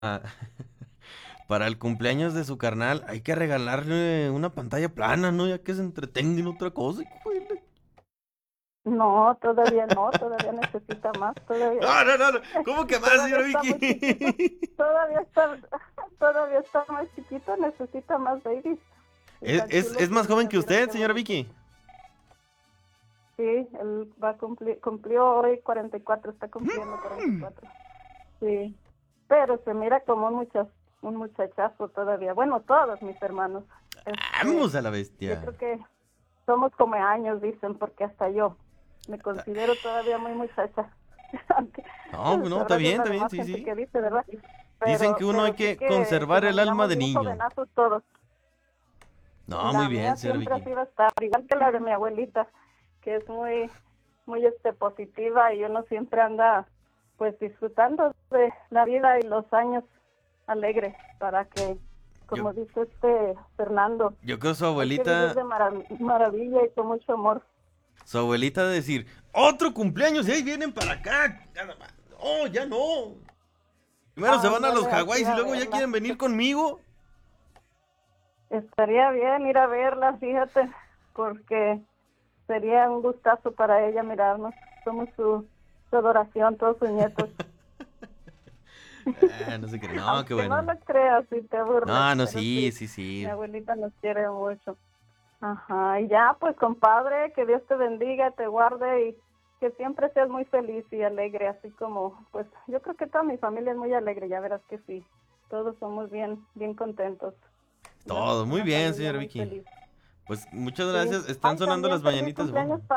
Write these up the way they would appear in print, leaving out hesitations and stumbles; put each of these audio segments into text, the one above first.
para el cumpleaños de su carnal hay que regalarle una pantalla plana, ¿no? Ya que se entretenga en otra cosa. Híjole. No, todavía no, todavía necesita más, todavía, No, no, no, no. ¿Cómo que más, todavía señora está Vicky? muy chiquito, todavía está, todavía está muy chiquito, necesita más babies. Y ¿Es, tan es, chulo es que más joven mira, que mira usted, qué señora bonito. Vicky? Sí, él va a cumplir, cumplió hoy 44, está cumpliendo 44. Sí, pero se mira como un muchachazo todavía. Bueno, todos mis hermanos. Vamos a la Yo bestia. creo que somos como años, dicen, porque hasta yo me considero todavía muy muchacha. Aunque No, pues no, sabrá Dios la está bien, demás sí, gente sí. que dice, ¿verdad? Dicen que uno hay Pero sí que que conservar nos el alma miramos de bien niño. jovenazos todos. No, muy La bien, mía señora siempre ha Vicky. sido estar, igual que la de mi abuelita, que es muy positiva y uno siempre anda pues disfrutando de la vida y los años alegres para que, Yo, como dice Fernando, yo creo hay que vivir de maravilla y con mucho amor. su abuelita de decir, otro cumpleaños y ahí vienen para acá. No, ya no. Primero se van a los Ándale, así Hawái y a luego ya verla. quieren venir conmigo. Estaría bien ir a verla, fíjate, porque sería un gustazo para ella mirarnos. Somos su adoración, todos sus nietos. No sé qué. No, qué Aunque no bueno. lo creas y te burles, No, no, pero sí, sí, sí, mi sí. abuelita nos quiere mucho. Ajá, y ya, pues compadre, que Dios te bendiga, te guarde y que siempre seas muy feliz y alegre, así como, pues yo creo que toda mi familia es muy alegre, ya verás que sí, todos somos bien contentos, Todo, muy una bien, familia señora muy Vicky. feliz. Pues muchas Sí, gracias. Están ay, sonando también las feliz mañanitas de fondo. cumpleaños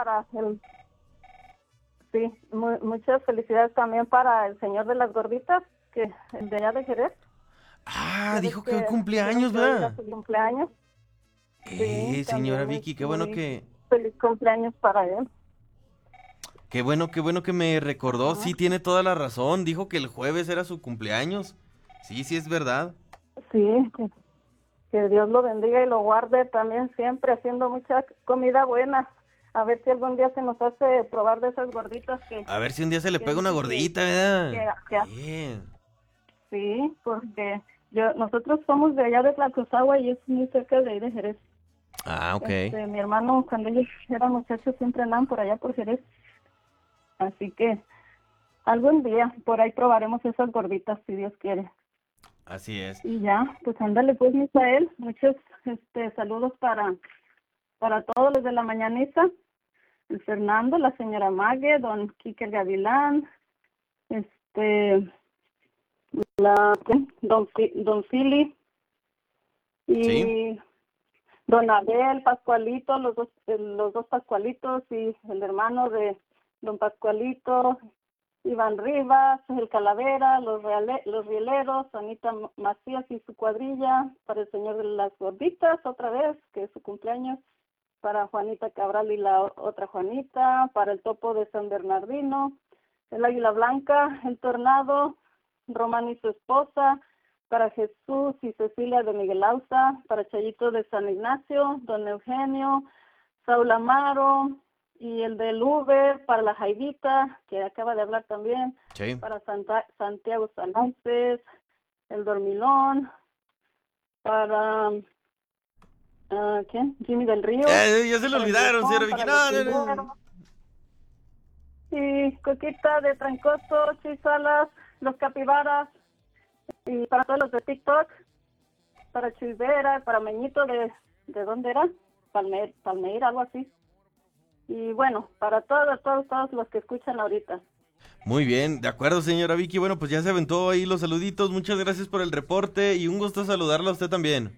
sí, muchas felicidades también para el señor de las gorditas, que el de allá de Jerez, Ah, ya ves dijo que hoy que dijeron cumpleaños, que hoy era ¿verdad? su cumpleaños. Sí, Señora también Vicky, muy feliz cumpleaños para él. qué bueno que me recordó. Ajá. Sí, tiene toda la razón. Dijo que el jueves era su cumpleaños. Sí, sí, es verdad. Sí, que Dios lo bendiga y lo guarde también siempre haciendo mucha comida buena. A ver si algún día se nos hace probar de esas gorditas A ver si un día se le que pega una dice gordita, que, ¿verdad? que Bien. sí, porque nosotros somos de allá de Tlaxcala y es muy cerca de ahí de Jerez. Ah, ok. Mi hermano cuando ellos eran muchachos siempre andaban por allá por Jerez, así que algún día por ahí probaremos esas gorditas si Dios quiere. Así es. Y ya, pues ándale pues, Misael, muchos saludos para todos los de la mañanita, el Fernando, la señora Mague, don Quique el Gavilán, este, don Fili ¿Sí? y don Abel, Pascualito, los dos Pascualitos y el hermano de don Pascualito, Iván Rivas, el Calavera, los Rieleros, Anita Macías y su cuadrilla, para el señor de las gorditas, otra vez, que es su cumpleaños, para Juanita Cabral y la otra Juanita, para el topo de San Bernardino, el Águila Blanca, el Tornado, Román y su esposa, para Jesús y Cecilia de Miguel Ausa, para Chayito de San Ignacio, don Eugenio, Saúl Amaro, y el del Uber para la Jaivita, que acaba de hablar también, Sí. para Santiago Sanonces, el Dormilón, para ¿quién? Jimmy del Río, Ya se lo para el olvidaron, señora Viejón, Vicky. para los No, no, no. Riveros, y Coquita de Trancoso, Chisalas, los Capibaras, y para todos los de TikTok, para Chuivera, para Meñito ¿de dónde era? Palmeira, algo así. Y bueno, para todos los que escuchan ahorita. Muy bien, de acuerdo, señora Vicky. Bueno, pues ya se aventó ahí los saluditos. Muchas gracias por el reporte y un gusto saludarla a usted también.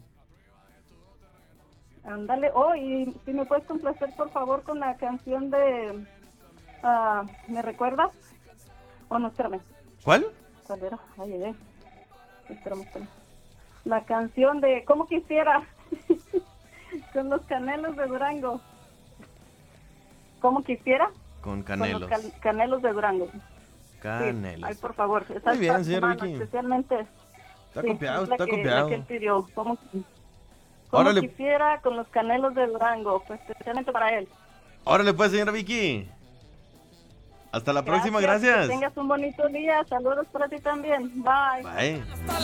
Ándale, oh, y si me puedes complacer por favor con la canción de ¿me recuerdas? Oh, no, espérame, ¿Cuál? ¿cuál era? Ay, espérame. La canción de ¿Cómo quisiera? Con los Canelos de Durango. ¿Cómo quisiera? Con Con los Canelos. Canelos de Durango. Sí, ay, Canelos. por favor, esa Muy esta bien, señora semana Vicky. especialmente, Está sí, copiado, es está la que él copiado. pidió. ¿Cómo Órale, quisiera? Con los Canelos de Durango, pues especialmente para él. órale pues, señora Vicky. Hasta la próxima, gracias. Que tengas un bonito día. Saludos para ti también. Bye. Bye.